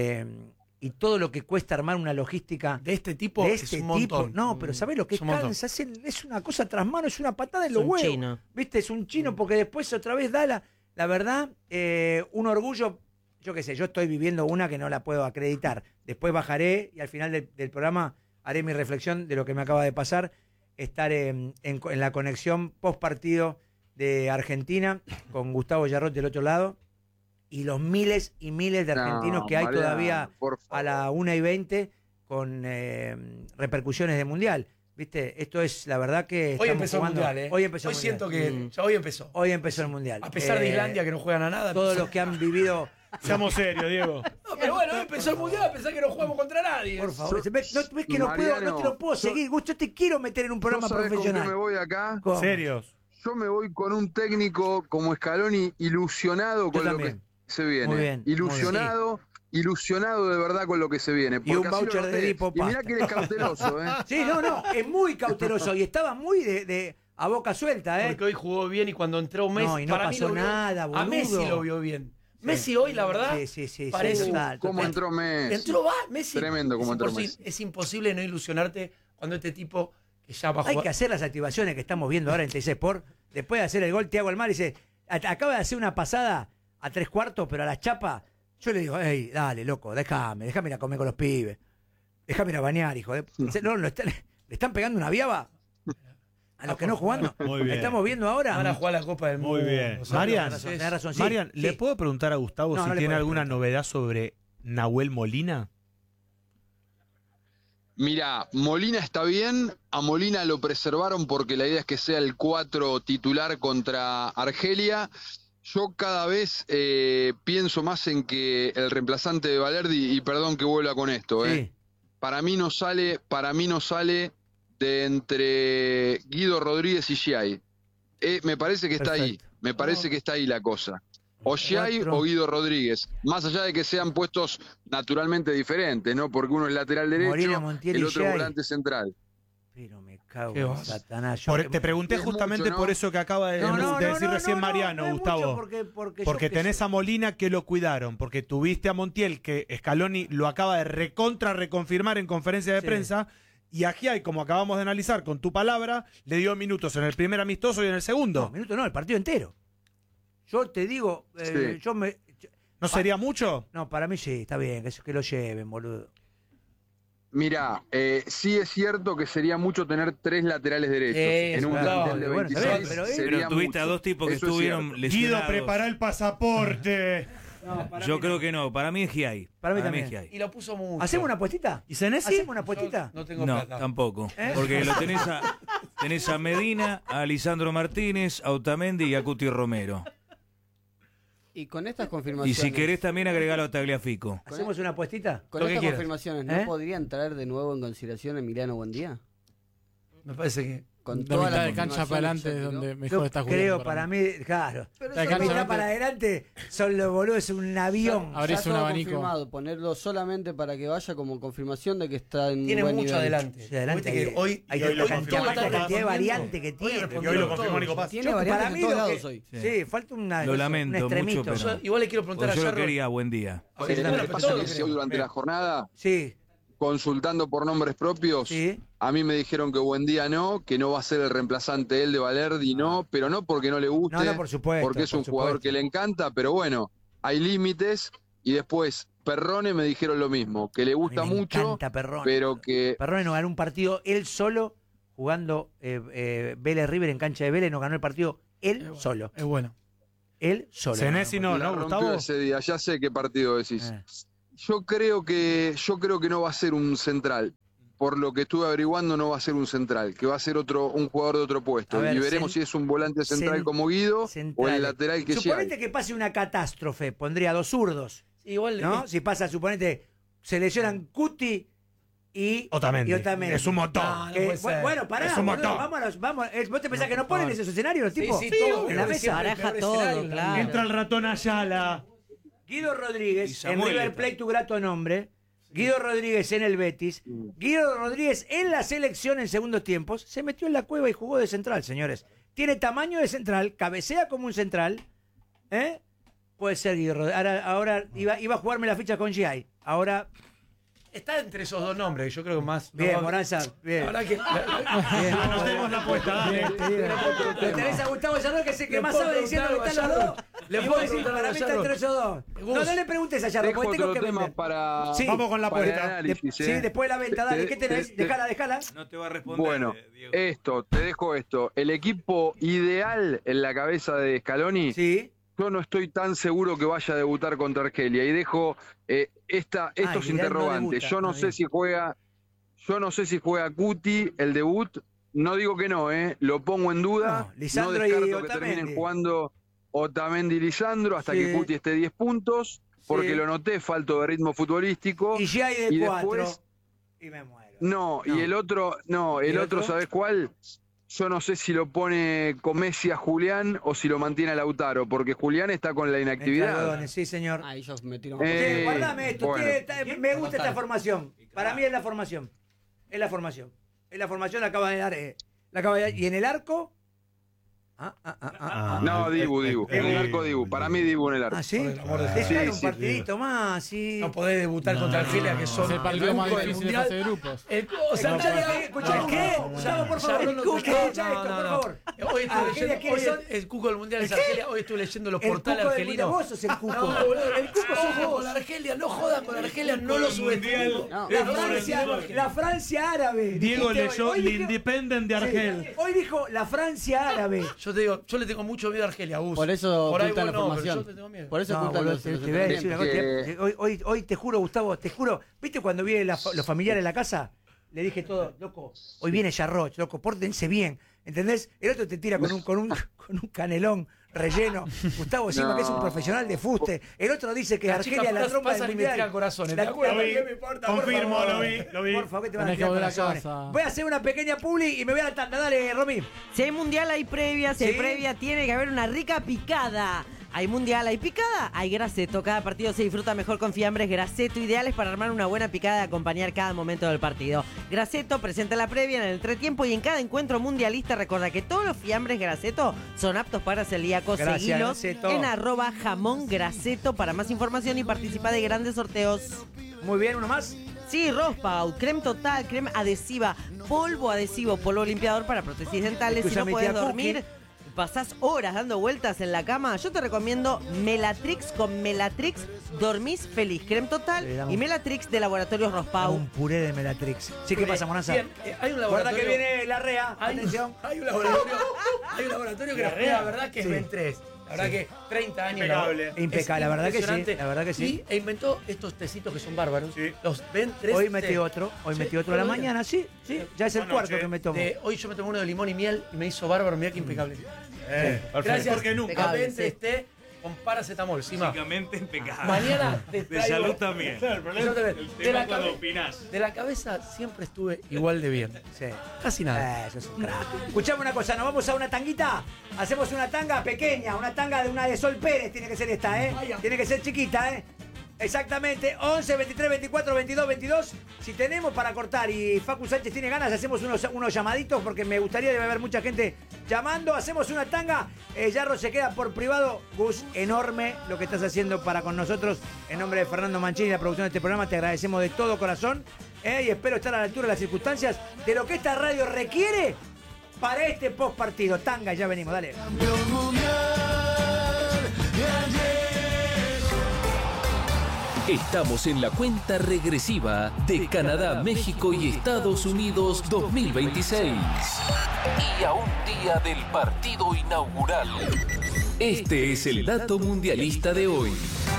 y todo lo que cuesta armar una logística de este tipo, es un montón. No, pero ¿sabés lo que cansa? Es una cosa tras mano, es una patada en los huevos. Chino. ¿Viste? Es un chino, porque después otra vez da la verdad, un orgullo. Yo qué sé, yo estoy viviendo una que no la puedo acreditar. Después bajaré y al final del programa haré mi reflexión de lo que me acaba de pasar. Estar en la conexión post partido de Argentina con Gustavo Yarroch del otro lado y los miles y miles de argentinos que hay todavía a la 1:20 con repercusiones de Mundial. ¿Viste? Esto es la verdad que hoy empezó jugando, el Mundial, Hoy empezó hoy el siento mundial. Que ya hoy empezó. Hoy empezó el Mundial. A pesar de Islandia que no juegan a nada. Todos los que han vivido... Seamos serios, Diego. No, pero bueno, hoy empezó el Mundial a pesar que no jugamos contra nadie. Por favor. ¿Ves que no te lo puedo seguir? Yo te quiero meter en un programa profesional. ¿Con qué me voy acá? Serios. Yo me voy con un técnico como Scaloni ilusionado con lo que se viene. Muy bien. Ilusionado de verdad con lo que se viene. Y un voucher de Dipo Y mirá que eres cauteloso, ¿eh? Sí, es muy cauteloso y estaba muy a boca suelta, ¿eh? Porque hoy jugó bien y cuando entró Messi, no, y no para pasó mí nada, boludo. A Messi lo vio bien. Sí. Messi hoy, la verdad, parece ¿Cómo entró Messi? Messi. Tremendo cómo entró Messi. Es imposible no ilusionarte cuando este tipo que ya va a jugar. Hay que hacer las activaciones que estamos viendo ahora en TC Sport. Después de hacer el gol, Thiago Almar dice, acaba de hacer una pasada a 3/4, pero a la chapa. Yo le digo, hey, dale, loco, déjame ir a comer con los pibes. Déjame ir a bañar, hijo de... No, le están pegando una viaba a los que no jugando. Muy bien. Estamos viendo ahora. Van a jugar la Copa del Mundo. Muy bien. Tenés razón, sí. Marian, ¿le puedo preguntar a Gustavo si tiene alguna novedad sobre Nahuel Molina? Mira, Molina está bien, a Molina lo preservaron porque la idea es que sea el 4 titular contra Argelia. Yo cada vez pienso más en que el reemplazante de Valerdi, y perdón que vuelva con esto, para mí no sale de entre Guido Rodríguez y Giai. Me parece que está ahí, que está ahí la cosa. O Giai o Guido Rodríguez, más allá de que sean puestos naturalmente diferentes, ¿no? Porque uno es lateral derecho, el otro es volante central. Pero me cago en Satanás. Te pregunté justamente por eso que acaba de decir recién Mariano, Gustavo. Porque tenés a Molina que lo cuidaron, porque tuviste a Montiel que Scaloni lo acaba de reconfirmar en conferencia de prensa, y a Giai, como acabamos de analizar con tu palabra, le dio minutos en el primer amistoso y en el segundo. No, minutos no, el partido entero. Yo te digo, ¿No sería mucho? No, para mí sí, está bien, que lo lleven, boludo. Mirá, sí es cierto que sería mucho tener 3 laterales derechos en un plantel de 26. Pero tuviste a 2 tipos que estuvieron lesionados. Guido, prepara el pasaporte. Yo creo que no, para mí es Giai. Para mí también. Es Giai. Y lo puso mucho. ¿Hacemos una apuestita? ¿Y Senesi? ¿Hacemos una apuestita? No tengo No, plata. tampoco. Porque lo tenés a Medina, a Lisandro Martínez, a Otamendi y a Cuti Romero. Y con estas confirmaciones... Y si querés también agregalo a Tagliafico. ¿Hacemos una apuestita? Con estas confirmaciones, ¿no podrían traer de nuevo en consideración a Emiliano Buendía? Me parece que... Con toda mitad de cancha para adelante es donde mejor está jugando. Creo, para mí, claro. La mitad para adelante son los boludos, es un avión. Abrís un abanico. Confirmado, ponerlo solamente para que vaya como confirmación de que está en tiene buen mucho nivel. adelante. Sí, adelante que hoy la cantidad de variantes que tiene. Y hoy lo confirmó Nico Paz. Tiene variantes en todos lados hoy. Sí, falta un extremito, mucho, pero igual le quiero preguntar a yo Yarro. lo quería buen día. Hoy durante la jornada, consultando por nombres propios, a mí me dijeron que Buendía no, que no va a ser el reemplazante él de Valerdi, pero no porque no le guste, por supuesto, porque es un jugador que le encanta, pero bueno, hay límites. Y después, Perrone me dijeron lo mismo, que le gusta mucho, pero que... Perrone no ganó un partido él solo, jugando Vélez River en cancha de Vélez, no ganó el partido él solo. Es bueno. Él solo. Senesi no, Gustavo. Ese día, ya sé qué partido decís. Yo creo que no va a ser un central. Por lo que estuve averiguando, no va a ser un central, que va a ser un jugador de otro puesto. Y veremos si es un volante central como Guido o el lateral que llega. Suponete que pase una catástrofe, pondría 2 zurdos. Igual, ¿no? Si pasa, suponete, se lesionan Cuti y Otamendi. Es un montón. Bueno, pará. Es un montón. Vamos. ¿Vos te pensás que no ponen esos escenarios los tipos? Sí, en la mesa. Baraja todo, claro. Entra el ratón Ayala. Guido Rodríguez en River Plate, tu grato nombre. Guido Rodríguez en el Betis. Guido Rodríguez en la selección en segundos tiempos. Se metió en la cueva y jugó de central, señores. Tiene tamaño de central, cabecea como un central. Puede ser Guido Rodríguez. Ahora iba a jugarme la ficha con GI. Ahora... Está entre esos dos nombres, yo creo que más... Bien, Moranza, bien. La verdad que... Anotemos la apuesta. Le tenés a Gustavo Yarro, que es el que más sabe diciendo que están los dos. Le puedo decir, para mí está entre esos dos. No le preguntes a Yarro, porque tengo que vender. Sí, vamos con la apuesta. Sí, después de la venta, dale. ¿Qué tenés? Déjala. No te va a responder. Bueno, Diego. te dejo esto. El equipo ideal en la cabeza de Scaloni... Sí. Yo no estoy tan seguro que vaya a debutar contra Argelia y dejo estos interrogantes. No yo no sé si juega Cuti el debut. No digo que no, lo pongo en duda. No descarto que terminen jugando Otamendi y Lisandro hasta que Cuti esté 10 puntos, porque lo noté falto de ritmo futbolístico. Y ya hay de 4 después, y me muero. No, y el otro, ¿sabés cuál? Yo no sé si lo pone con Messi a Julián o si lo mantiene a Lautaro, porque Julián está con la inactividad. Sí, señor. Ellos metieron... Guardame esto. Bueno. Me gusta esta formación. Para mí es la formación. Es la formación la acaba de dar. Y en el arco... No, Dibu. En el arco Dibu. Para mí Dibu en el arco. ¿Ah, sí? Dejale un partidito más, sí. No podés debutar contra Argelia, que son el partido más difícil de fase de grupos. Escucha, ¿qué? Gustavo, por favor. Escucha esto, por favor. Hoy el cuco del mundial es Argelia. Hoy estuve leyendo los portales argelinos. Vos sos el cuco. El cuco sos vos. Argelia, no jodan con Argelia, no lo subestimen. La Francia árabe. Diego leyó el Independent de Argel. Hoy dijo la Francia árabe. Yo te digo, yo le tengo mucho miedo a Argelia, Gus. Por eso oculta la no, formación. yo te tengo miedo. Por eso oculta la formación. Hoy te juro, Gustavo, ¿viste cuando viene los familiares a la casa? Le dije todo, loco, hoy viene Yarroch, loco, pórtense bien, ¿entendés? El otro te tira con un canelón relleno. Gustavo Silva, que es un profesional de fuste. El otro dice que Argelia la trompa del mundial. Corazones, ¿te acuerdas? Confirmo, lo vi. Por favor, que te van a tirar corazones. Voy a hacer una pequeña publi y me voy a la tanda. Dale, Romy. Si hay mundial, hay previa. Si hay previa, tiene que haber una rica picada. Hay mundial, hay picada, hay Grassetto. Cada partido se disfruta mejor con fiambres Grassetto, ideales para armar una buena picada y acompañar cada momento del partido. Grassetto presenta la previa en el entretiempo y en cada encuentro mundialista. Recuerda que todos los fiambres Grassetto son aptos para celíacos. Seguilos en @jamongrassetto para más información y participa de grandes sorteos. Muy bien, ¿uno más? Sí, Rospaut, crema total, crema adhesiva, polvo adhesivo, polvo limpiador para prótesis dentales. Si no puedes dormir, pasás horas dando vueltas en la cama, yo te recomiendo Melatrix. Con Melatrix dormís feliz. Crema total y Melatrix de Laboratorios Rospau. Un puré de Melatrix. Sí, ¿qué pasa, Monanza? Bien, hay un laboratorio. Guarda que viene la REA. Atención. Hay un laboratorio que la verdad que es Ben 3. La verdad que 30 años. Impecable, la verdad que sí. E inventó estos tecitos que son bárbaros. Sí. Los Ben 3. Hoy metí otro a la mañana, sí. Ya es el cuarto que me tomo. Hoy yo me tomé uno de limón y miel y me hizo bárbaro, mirá que impecable. Gracias. Porque nunca. Con paracetamol, Básicamente impecable. Mañana te traigo... De salud también. El tema cuando opinás. De la cabeza siempre estuve igual de bien. Sí. Casi nada. Eso es un crack. Escuchame una cosa, nos vamos a una tanguita. Hacemos una tanga pequeña, una tanga de una de Sol Pérez. Tiene que ser esta, Tiene que ser chiquita, Exactamente, 11, 23, 24, 22, 22. Si tenemos para cortar y Facu Sánchez tiene ganas, hacemos unos llamaditos porque me gustaría, debe haber mucha gente llamando. Hacemos una tanga. Yarro se queda por privado. Gus, enorme lo que estás haciendo para con nosotros. En nombre de Fernando Mancini y la producción de este programa, te agradecemos de todo corazón. Y espero estar a la altura de las circunstancias de lo que esta radio requiere para este post partido. Tanga, ya venimos, dale. Estamos en la cuenta regresiva de Canadá, México y Estados Unidos 2026. Y a un día del partido inaugural. Este es el dato mundialista de hoy.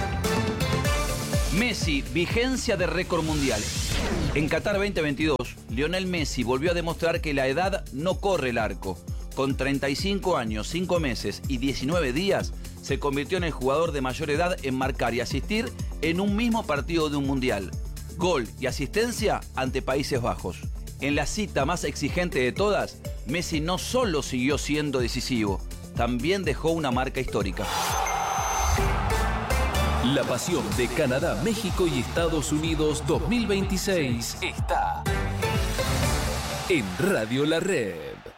Messi, vigencia de récord mundial. En Qatar 2022, Lionel Messi volvió a demostrar que la edad no corre el arco. Con 35 años, 5 meses y 19 días, se convirtió en el jugador de mayor edad en marcar y asistir en un mismo partido de un mundial. Gol y asistencia ante Países Bajos. En la cita más exigente de todas, Messi no solo siguió siendo decisivo, también dejó una marca histórica. La pasión de Canadá, México y Estados Unidos 2026 está en Radio La Red.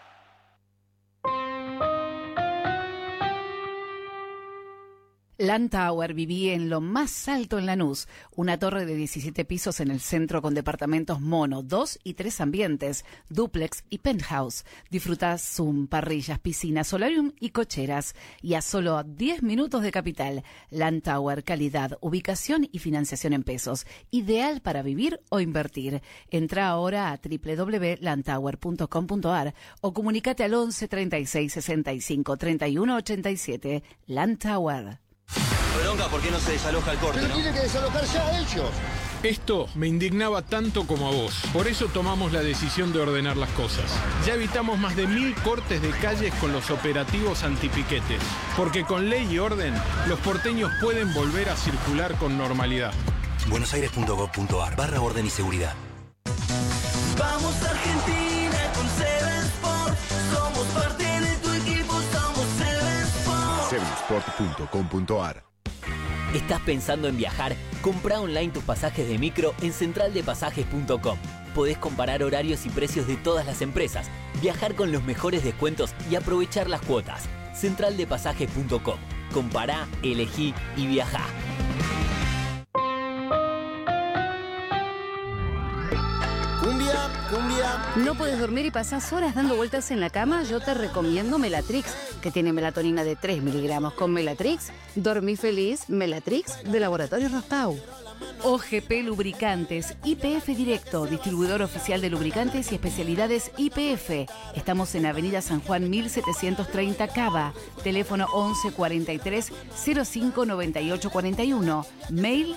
Landtower vivía en lo más alto en Lanús, una torre de 17 pisos en el centro con departamentos mono, 2 y 3 ambientes, dúplex y penthouse. Disfruta Zoom, parrillas, piscinas, solarium y cocheras. Y a solo 10 minutos de Capital. Landtower, calidad, ubicación y financiación en pesos. Ideal para vivir o invertir. Entra ahora a www.landtower.com.ar o comunícate al 11 36 65 31 87. Landtower. Bronca, ¿por qué no se desaloja el corte? Pero tiene que desalojar ya ellos. Esto me indignaba tanto como a vos. Por eso tomamos la decisión de ordenar las cosas. Ya evitamos más de 1000 cortes de calles con los operativos antipiquetes. Porque con ley y orden, los porteños pueden volver a circular con normalidad. buenosaires.gov.ar/orden y seguridad. Vamos Argentina con Seven Sport. Somos parte de tu equipo, somos Seven Sport. Sevensport.com.ar. ¿Estás pensando en viajar? Comprá online tus pasajes de micro en centraldepasajes.com. Podés comparar horarios y precios de todas las empresas, viajar con los mejores descuentos y aprovechar las cuotas. Centraldepasajes.com. Compará, elegí y viajá. ¿No puedes dormir y pasás horas dando vueltas en la cama? Yo te recomiendo Melatrix, que tiene melatonina de 3 miligramos. Con Melatrix, dormí feliz. Melatrix, de Laboratorio Rospau. OGP Lubricantes, YPF Directo, distribuidor oficial de lubricantes y especialidades YPF. Estamos en Avenida San Juan 1730 Cava. Teléfono 11 43 05 98 41. Mail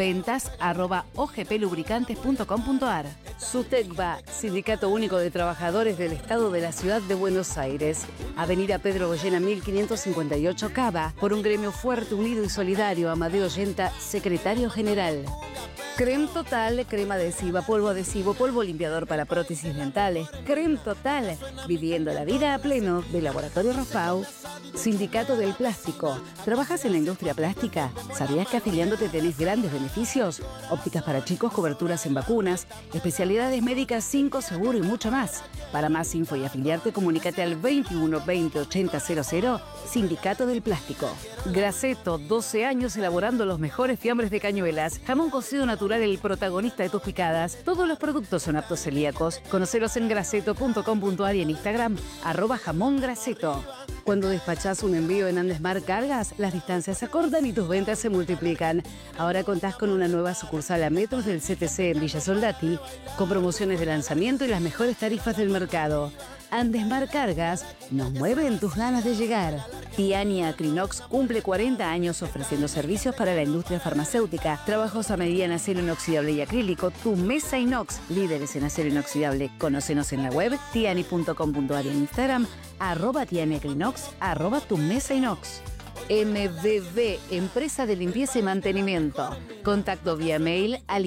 ventas@ogplubricantes.com.ar. SUTECBA, Sindicato Único de Trabajadores del Estado de la Ciudad de Buenos Aires. Avenida Pedro Goyena 1558 Cava. Por un gremio fuerte, unido y solidario. Amadeo Yenta, secretario general. Creme Total, crema adhesiva, polvo limpiador para prótesis dentales. Creme Total, viviendo la vida a pleno, de Laboratorio Rospau. Sindicato del Plástico. ¿Trabajas en la industria plástica? ¿Sabías que afiliándote tenés grandes beneficios? Ópticas para chicos, coberturas en vacunas, especialidades médicas 5 seguro y mucho más. Para más info y afiliarte, comunícate al 21 20 80 00. Sindicato del Plástico. Graceto, 12 años elaborando los mejores fiambres de Cañuelas. Jamón cocido natural, el protagonista de tus picadas. Todos los productos son aptos celíacos. Conocelos en graceto.com.ar y en Instagram, @jamongraceto. Cuando despachás un envío en Andesmar Cargas, las distancias se acortan y tus ventas se multiplican. Ahora contás con una nueva sucursal a metros del CTC en Villa Soldati, con promociones de lanzamiento y las mejores tarifas del mercado. Andesmar Cargas, nos mueven tus ganas de llegar. Tiani Acrinox cumple 40 años ofreciendo servicios para la industria farmacéutica. Trabajos a medida en acero inoxidable y acrílico. Tu mesa inox, líderes en acero inoxidable. Conócenos en la web tiani.com.ar y en Instagram, @tianiacrinox, @tu mesa inox. MBB, empresa de limpieza y mantenimiento. Contacto vía mail a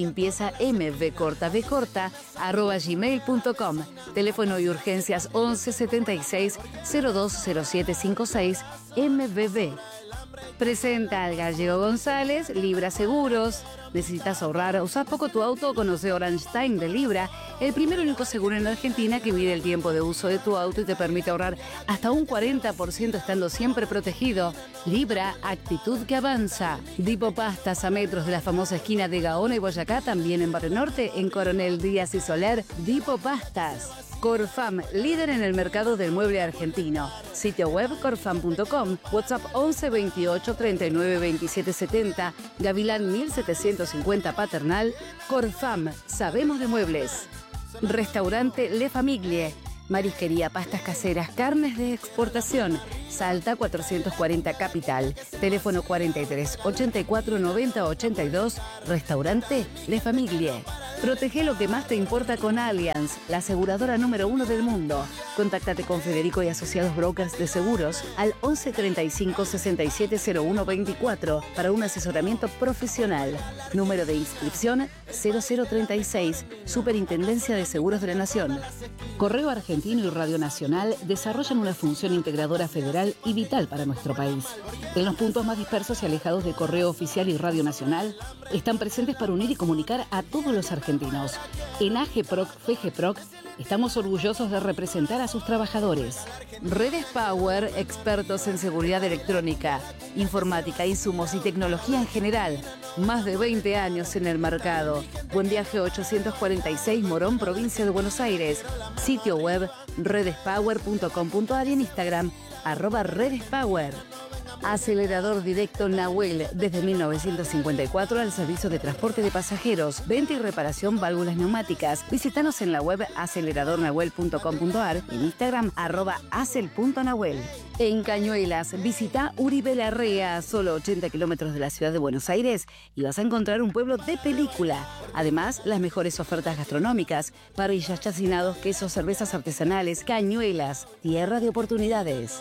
limpiezambcorta@gmail.com. Teléfono y urgencias 11 76 020756 MBB. Presenta al Gallego González, Libra Seguros. ¿Necesitas ahorrar? ¿Usás poco tu auto? Conoce Orange Time de Libra, el primer y único seguro en Argentina que mide el tiempo de uso de tu auto y te permite ahorrar hasta un 40% estando siempre protegido. Libra, actitud que avanza. Dipo Pastas, a metros de la famosa esquina de Gaona y Boyacá, también en Barrio Norte, en Coronel Díaz y Soler. Dipo Pastas. Corfam, líder en el mercado del mueble argentino. Sitio web corfam.com. WhatsApp 11 28 39 27 70. Gavilán 1700 150 Paternal. Corfam, sabemos de muebles. Restaurante Le Famiglie. Marisquería, pastas caseras, carnes de exportación. Salta 440 Capital. Teléfono 43 84 90 82. Restaurante Le Famiglie. Protege lo que más te importa con Allianz, la aseguradora número 1 del mundo. Contáctate con Federico y Asociados Brokers de Seguros al 11 35 67 01 24 para un asesoramiento profesional. Número de inscripción 0036, Superintendencia de Seguros de la Nación. Correo Argentino y Radio Nacional desarrollan una función integradora federal y vital para nuestro país. En los puntos más dispersos y alejados de Correo Oficial y Radio Nacional, están presentes para unir y comunicar a todos los argentinos. En AGPROC, FGPROC, estamos orgullosos de representar a sus trabajadores. Redes Power, expertos en seguridad electrónica, informática, insumos y tecnología en general. Más de 20 años en el mercado. Buen Viaje 846 Morón, provincia de Buenos Aires. Sitio web redespower.com.ar y en Instagram @redespower. Acelerador directo Nahuel, desde 1954 al servicio de transporte de pasajeros, venta y reparación válvulas neumáticas. Visítanos en la web aceleradornahuel.com.ar y en Instagram @acel.nahuel. En Cañuelas, visita Uribe Larrea, solo 80 kilómetros de la ciudad de Buenos Aires, y vas a encontrar un pueblo de película. Además, las mejores ofertas gastronómicas, parrillas, chacinados, quesos, cervezas artesanales. Cañuelas, tierra de oportunidades.